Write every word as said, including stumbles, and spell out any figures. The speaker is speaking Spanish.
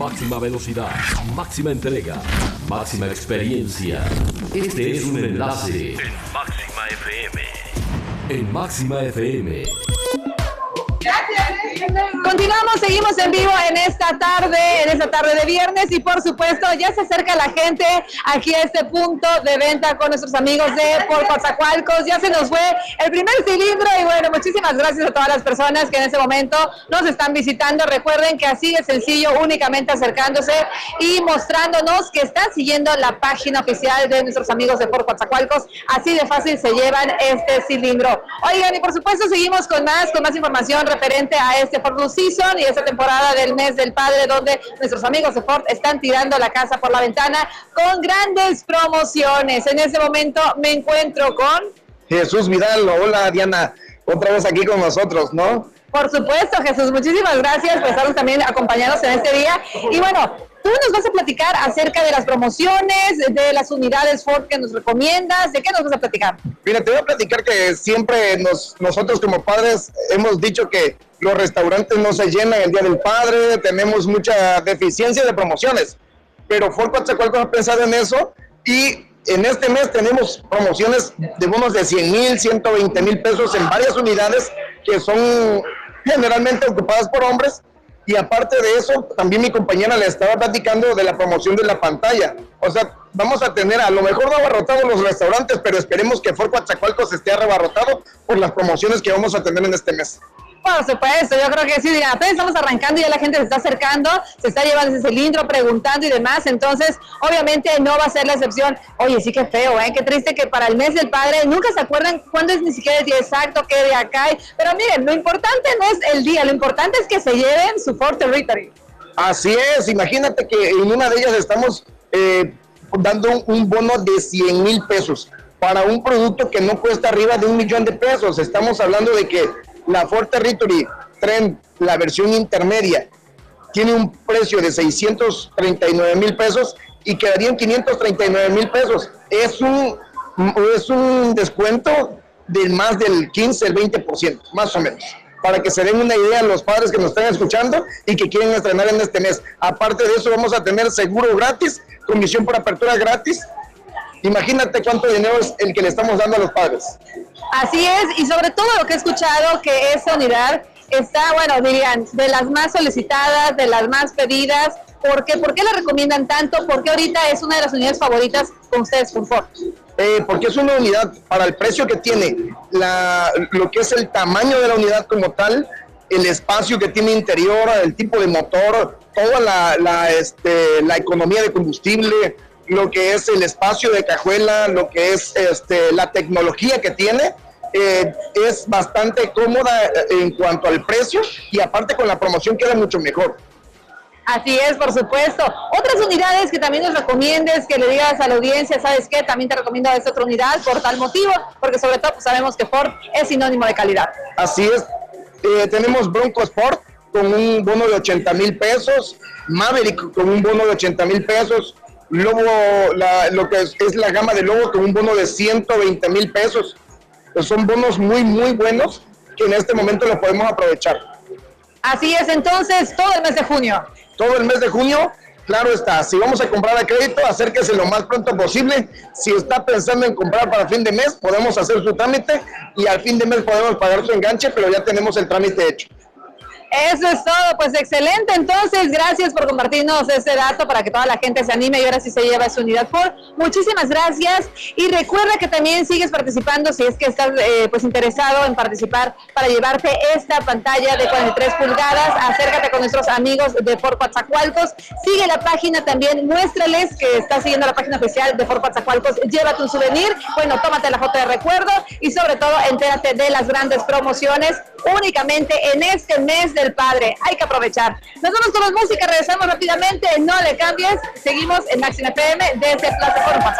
máxima velocidad, máxima entrega, máxima experiencia. Este es un enlace en Máxima F M. En Máxima F M. Continuamos, seguimos en vivo en esta tarde, en esta tarde de viernes y por supuesto ya se acerca la gente aquí a este punto de venta con nuestros amigos de Por Coatzacoalcos. Ya se nos fue el primer cilindro y bueno, muchísimas gracias a todas las personas que en este momento nos están visitando. Recuerden que así de sencillo, únicamente acercándose y mostrándonos que están siguiendo la página oficial de nuestros amigos de Por Coatzacoalcos. Así de fácil se llevan este cilindro. Oigan, y por supuesto seguimos con más, con más información referente a este Ford Blue Season y esta temporada del mes del padre, donde nuestros amigos de Ford están tirando la casa por la ventana con grandes promociones. En este momento me encuentro con Jesús Vidal. Hola Diana, otra vez aquí con nosotros, ¿no? Por supuesto, Jesús, muchísimas gracias por estarnos también acompañados en este día. Y bueno, tú nos vas a platicar acerca de las promociones, de las unidades Ford que nos recomiendas. ¿De qué nos vas a platicar? Mira, te voy a platicar que siempre nos, nosotros como padres hemos dicho que los restaurantes no se llenan el Día del Padre, tenemos mucha deficiencia de promociones, pero Ford Coatzacoalcos ha pensado en eso y en este mes tenemos promociones de bonos de cien mil, ciento veinte mil pesos en varias unidades que son generalmente ocupadas por hombres. Y aparte de eso, también mi compañera le estaba platicando de la promoción de la pantalla. O sea, vamos a tener, a lo mejor no abarrotados los restaurantes, pero esperemos que Ford Coatzacoalcos esté abarrotado por las promociones que vamos a tener en este mes. Por supuesto, yo creo que sí, apenas estamos arrancando y ya la gente se está acercando, se está llevando ese cilindro, preguntando y demás, entonces obviamente no va a ser la excepción. Oye, sí que feo, ¿eh? Qué triste que para el mes del padre nunca se acuerdan cuándo es ni siquiera el día exacto, qué día cae, pero miren, lo importante no es el día, lo importante es que se lleven su Ford Territory. Así es, imagínate que en una de ellas estamos eh, dando un, un bono de cien mil pesos para un producto que no cuesta arriba de un millón de pesos. Estamos hablando de que la Ford Territory Trend, la versión intermedia, tiene un precio de seiscientos treinta y nueve mil pesos y quedaría en quinientos treinta y nueve mil pesos. Es un, es un descuento de más del quince, el veinte por ciento, más o menos. Para que se den una idea a los padres que nos están escuchando y que quieren estrenar en este mes. Aparte de eso, vamos a tener seguro gratis, comisión por apertura gratis. Imagínate cuánto dinero es el que le estamos dando a los padres. Así es, y sobre todo lo que he escuchado, que esa unidad está, bueno, dirían, de las más solicitadas, de las más pedidas. ¿Por qué? ¿Por qué la recomiendan tanto? ¿Por qué ahorita es una de las unidades favoritas con ustedes, con Ford? Eh, porque es una unidad, para el precio que tiene, la, lo que es el tamaño de la unidad como tal, el espacio que tiene interior, el tipo de motor, toda la, la, este, la economía de combustible, lo que es el espacio de cajuela, lo que es este, la tecnología que tiene, eh, es bastante cómoda en cuanto al precio y aparte con la promoción queda mucho mejor. Así es, por supuesto. Otras unidades que también nos recomiendes, que le digas a la audiencia, ¿sabes qué? También te recomiendo esta otra unidad por tal motivo, porque sobre todo pues, sabemos que Ford es sinónimo de calidad. Así es. Eh, tenemos Bronco Sport con un bono de ochenta mil pesos, Maverick con un bono de ochenta mil pesos, Lobo, la, lo que es, es la gama de Lobo con un bono de ciento veinte mil pesos. Pues son bonos muy, muy buenos que en este momento los podemos aprovechar. Así es, entonces, todo el mes de junio. Todo el mes de junio, claro está. Si vamos a comprar a crédito, acérquese lo más pronto posible. Si está pensando en comprar para fin de mes, podemos hacer su trámite y al fin de mes podemos pagar su enganche, pero ya tenemos el trámite hecho. Eso es todo, pues excelente. Entonces, gracias por compartirnos este dato para que toda la gente se anime y ahora sí se lleva su unidad Ford. Muchísimas gracias y recuerda que también sigues participando si es que estás eh, pues interesado en participar para llevarte esta pantalla de cuarenta y tres pulgadas. Acércate con nuestros amigos de Ford Coatzacoalcos. Sigue la página también, muéstrales que estás siguiendo la página oficial de Ford Coatzacoalcos. Llévate un souvenir, bueno, tómate la foto de recuerdo y sobre todo entérate de las grandes promociones únicamente en este mes del padre. Hay que aprovechar. Nos vamos con la música, regresamos rápidamente, no le cambies, seguimos en Máxima F M desde Plaza Foro.